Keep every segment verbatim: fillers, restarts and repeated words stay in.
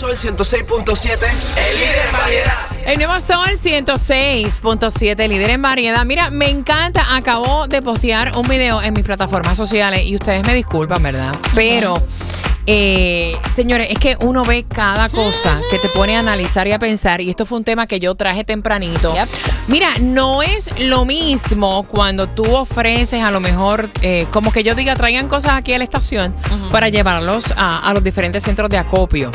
Sol ciento seis punto siete, el líder en variedad. El nuevo Sol ciento seis punto siete, líder en variedad. Mira, me encanta. Acabo de postear un video en mis plataformas sociales y ustedes me disculpan, ¿verdad? Pero, eh, señores, es que uno ve cada cosa que te pone a analizar y a pensar. Y esto fue un tema que yo traje tempranito. Yep. Mira, no es lo mismo cuando tú ofreces a lo mejor, eh, como que yo diga, traigan cosas aquí a la estación uh-huh. para llevarlos a, a los diferentes centros de acopio.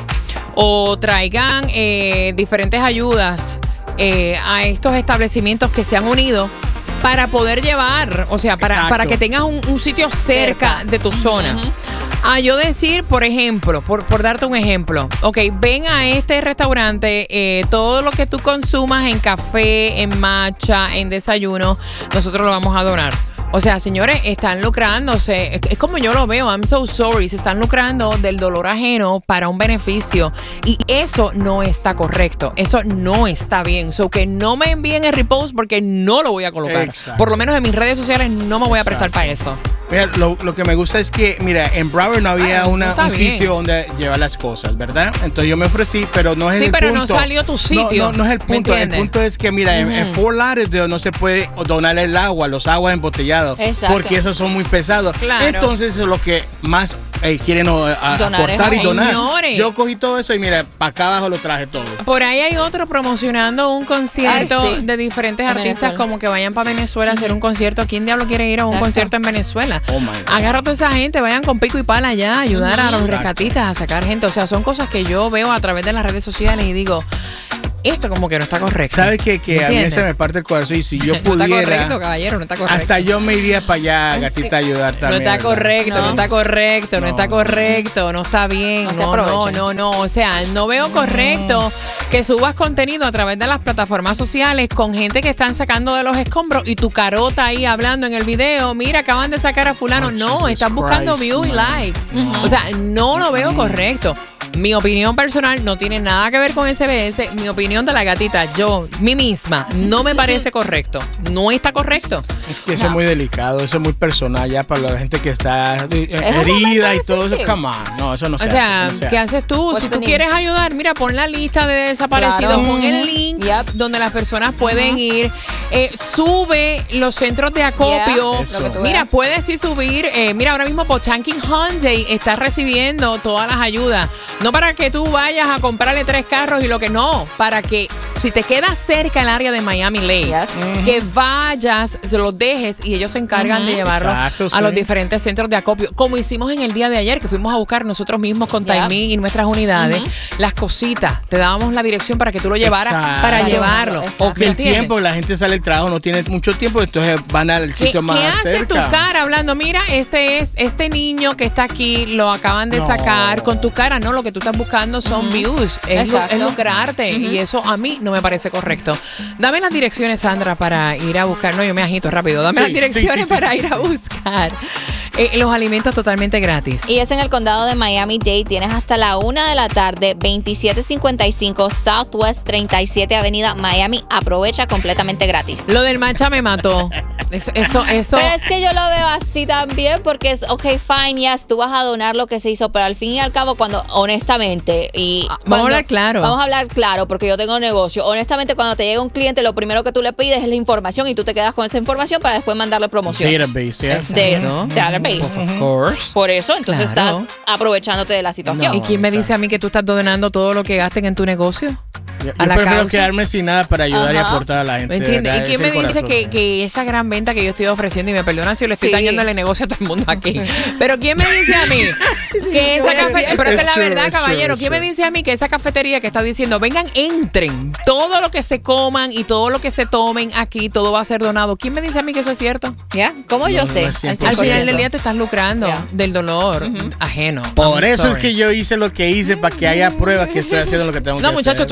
O traigan eh, diferentes ayudas eh, a estos establecimientos que se han unido para poder llevar, o sea, para, para que tengas un, un sitio cerca, cerca de tu zona. Uh-huh. A yo decir, por ejemplo, por, por darte un ejemplo, ok, ven a este restaurante, eh, todo lo que tú consumas en café, en matcha, en desayuno, nosotros lo vamos a donar. O sea, señores, están lucrándose. Es, es como yo lo veo. I'm so sorry. Se están lucrando del dolor ajeno para un beneficio. Y eso no está correcto. Eso no está bien. So que no me envíen el repost porque no lo voy a colocar. Exacto. Por lo menos en mis redes sociales no me voy a prestar para eso. Mira, lo, lo que me gusta es que, mira, en Broward no había Ay, una, un bien. sitio donde llevar las cosas, ¿verdad? Entonces yo me ofrecí, pero no es sí, el punto. Sí, pero punto. no salió tu sitio. No, no, no es el punto. El punto es que, mira, uh-huh. en, en Fort Lauderdale no se puede donar el agua, los aguas embotellados. Exacto. Porque esos son muy pesados. Claro. Entonces eso es lo que más eh, quieren uh, aportar y donar. Señores. Yo cogí todo eso y mira, para acá abajo lo traje todo. Por ahí hay otro promocionando un concierto Ay, sí. de diferentes artistas Venezuela. Como que vayan para Venezuela a hacer un concierto. ¿Quién diablo quiere ir a un Exacto. concierto en Venezuela? Oh my God. Agarra a toda esa gente, vayan con pico y pala allá, ayudar uh-huh. a los Exacto. rescatistas a sacar gente. O sea, son cosas que yo veo a través de las redes sociales y digo, esto como que no está correcto. ¿Sabes qué? Que a mí se me parte el corazón y si yo pudiera... No está correcto, caballero, no está correcto. Hasta yo me iría para allá, gatita, a ayudar también. No está correcto, no, no está correcto, no. no está correcto, no está bien. No, no, no, no, no. O sea, no veo correcto no. que subas contenido a través de las plataformas sociales con gente que están sacando de los escombros y tu carota ahí hablando en el video. Mira, acaban de sacar a fulano. Oh, no, Jesus estás buscando Christ, views y likes. Uh-huh. O sea, no lo veo correcto. Mi opinión personal no tiene nada que ver con S B S. Mi opinión de la gatita, yo, mí misma, no me parece correcto. No está correcto. Es que eso no. es muy delicado, eso es muy personal ya para la gente que está herida y todo eso. Come on. No, eso no se o sea, hace. No se ¿qué hace. haces tú? Pues si tú quieres ayudar, mira, pon la lista de desaparecidos, claro. pon el link yep. donde las personas pueden uh-huh. ir. Eh, sube los centros de acopio. Yeah. Mira, puedes sí subir. Eh, mira, ahora mismo Pochanking Hyundai está recibiendo todas las ayudas. No para que tú vayas a comprarle tres carros y lo que no, para que si te quedas cerca el área de Miami Lakes, yes. uh-huh. que vayas, se los dejes y ellos se encargan uh-huh. de llevarlos Exacto, a sí. los diferentes centros de acopio, como hicimos en el día de ayer, que fuimos a buscar nosotros mismos con yeah. Taimí y nuestras unidades, uh-huh. las cositas, te dábamos la dirección para que tú lo llevaras Exacto. para llevarlo. Exacto. O que el tiempo, la gente sale del trabajo, no tiene mucho tiempo, entonces van al sitio más cerca. ¿Qué hace tu cara hablando? Mira, este es este niño que está aquí, lo acaban de no. sacar con tu cara, no, lo que tú estás buscando son uh-huh. views, es, lu- es lucrarte uh-huh. y eso a mí no me parece correcto. Dame las direcciones, Sandra, para ir a buscar, no, yo me agito rápido, dame sí, las direcciones sí, sí, para sí, ir sí, a buscar eh, los alimentos totalmente gratis. Y es en el condado de Miami-Dade, tienes hasta la una de la tarde, veintisiete cincuenta y cinco Southwest treinta y siete Avenida Miami, aprovecha completamente gratis. Lo del matcha me mató. Eso, eso, eso. Pero es que yo lo veo así también porque es, ok, fine, yes, tú vas a donar lo que se hizo, pero al fin y al cabo, cuando, honestamente, y vamos cuando, a hablar claro. Vamos a hablar claro porque yo tengo negocio. Honestamente, cuando te llega un cliente, lo primero que tú le pides es la información y tú te quedas con esa información para después mandarle promoción. Database, yes. Exacto. Database. Of course. Por eso, entonces claro. estás aprovechándote de la situación. No, ¿y quién me dice a mí que tú estás donando todo lo que gasten en tu negocio? Yo, yo prefiero causa. quedarme sin nada para ayudar Ajá. y aportar a la gente. ¿Me entiendes? ¿Y quién me dice que, que esa gran venta que yo estoy ofreciendo, y me perdonan si le estoy sí. dañando el negocio a todo el mundo aquí, pero quién me dice a mí que esa cafetería, pero es que la verdad, caballero, ¿quién me dice a mí que esa cafetería que está diciendo, vengan, entren, todo lo que se coman y todo lo que se tomen aquí, todo va a ser donado? ¿Quién me dice a mí que eso es cierto? ¿Ya? ¿Cómo yo no, sé? No al, al final del día te estás lucrando yeah. del dolor uh-huh. ajeno. Por I'm eso sorry. es que yo hice lo que hice, para que haya pruebas que estoy haciendo lo que tengo no, que muchachos, hacer. tú llegas a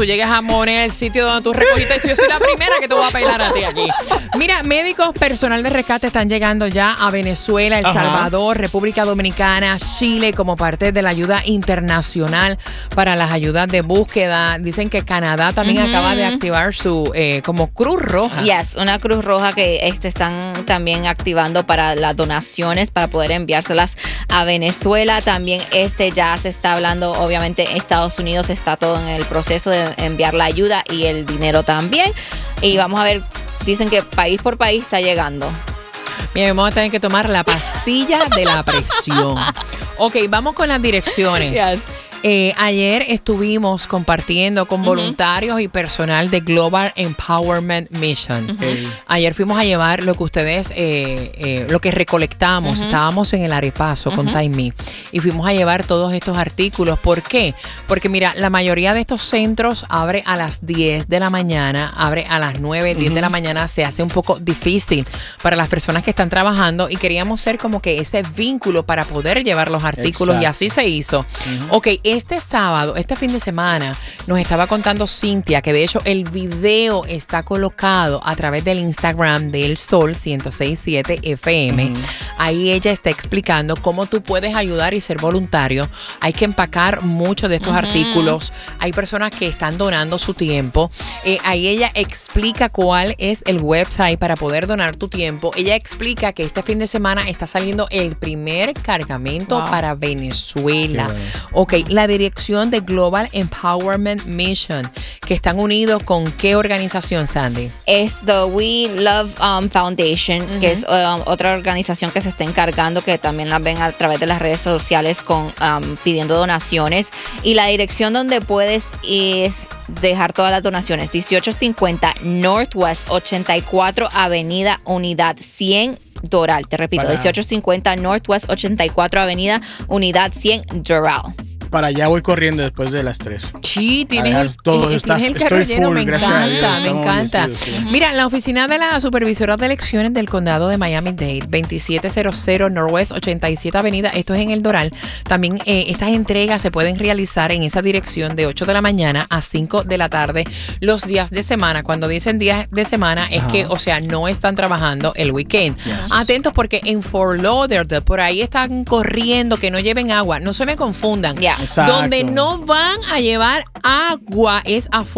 poner el sitio donde tú recogiste. Yo soy la primera que te voy a pelar a ti aquí. Mira, médicos, personal de rescate están llegando ya a Venezuela, El Ajá. Salvador, República Dominicana, Chile como parte de la ayuda internacional para las ayudas de búsqueda. Dicen que Canadá también uh-huh. acaba de activar su eh, como Cruz Roja. Yes, una Cruz Roja que este, están también activando para las donaciones para poder enviárselas a Venezuela. También este ya se está hablando, obviamente Estados Unidos está todo en el proceso de enviar la ayuda y el dinero también. Y vamos a ver, dicen que país por país está llegando. Mira, vamos a tener que tomar la pastilla de la presión. Ok, vamos con las direcciones. Yes. Eh, ayer estuvimos compartiendo con uh-huh. voluntarios y personal de Global Empowerment Mission. Uh-huh. Ayer fuimos a llevar lo que ustedes, eh, eh, lo que recolectamos. Uh-huh. Estábamos en el Arepaso uh-huh. con Time Me y fuimos a llevar todos estos artículos. ¿Por qué? Porque mira, la mayoría de estos centros abre a las diez de la mañana, abre a las nueve, diez uh-huh. de la mañana. Se hace un poco difícil para las personas que están trabajando y queríamos ser como que ese vínculo para poder llevar los artículos. Exacto. Y así se hizo. Uh-huh. Ok, este sábado, este fin de semana, nos estaba contando Cintia que de hecho el video está colocado a través del Instagram del Sol ciento seis punto siete F M. Uh-huh. Ahí ella está explicando cómo tú puedes ayudar y ser voluntario. Hay que empacar muchos de estos uh-huh. artículos. Hay personas que están donando su tiempo. Eh, ahí ella explica cuál es el website para poder donar tu tiempo. Ella explica que este fin de semana está saliendo el primer cargamento wow. para Venezuela. Bueno. Ok, la dirección de Global Empowerment Mission, que están unidos con ¿qué organización, Sandy? Es the We Love um, Foundation, uh-huh. que es um, otra organización que se está encargando, que también la ven a través de las redes sociales con um, pidiendo donaciones. Y la dirección donde puedes es dejar todas las donaciones, dieciocho cincuenta Northwest ochenta y cuatro Avenida Unidad cien Doral. Te repito, Para. dieciocho cincuenta Northwest ochenta y cuatro Avenida Unidad cien Doral. Para allá voy corriendo después de las tres. Sí, tienes el, todo, el, está, tienes el carro lleno, me encanta, Dios, me encanta. Sí. Mira, la oficina de la supervisora de elecciones del condado de Miami-Dade, veintisiete cero cero Northwest ochenta y siete Avenida, esto es en el Doral. También eh, estas entregas se pueden realizar en esa dirección de ocho de la mañana a cinco de la tarde los días de semana. Cuando dicen días de semana es Ajá. que, o sea, no están trabajando el weekend. Yes. Atentos porque en Fort Lauderdale, por ahí están corriendo que no lleven agua. No se me confundan. Yeah. Exacto. Donde no van a llevar agua es afuera.